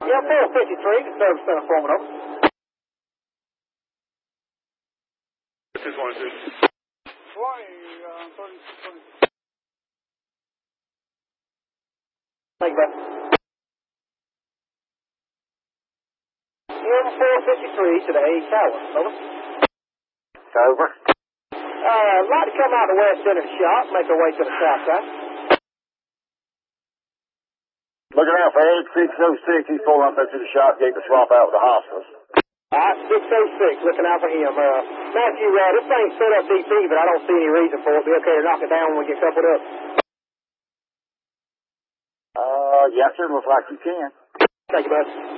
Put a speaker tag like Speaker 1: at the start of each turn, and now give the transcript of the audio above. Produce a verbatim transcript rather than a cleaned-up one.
Speaker 1: Yeah, four fifty-three, the service center forming over.
Speaker 2: This is one, two.
Speaker 3: twenty, uh, thirty, twenty.
Speaker 1: Thank you, bud. M four fifty-three to the A tower, over.
Speaker 4: Over.
Speaker 1: Uh, I'd like to come out the west end of the shop, make our way to the south side.
Speaker 4: Looking out for eight six oh six. He's pulling up into the shop gate to swap out with the hospice.
Speaker 1: All right, six oh six, looking out for him. Uh, Matthew, uh, this thing's set up D P, but I don't see any reason for it. Be okay to knock it down when we get coupled up.
Speaker 4: Uh, yes, sir. Looks like you can.
Speaker 1: Thank you, bud.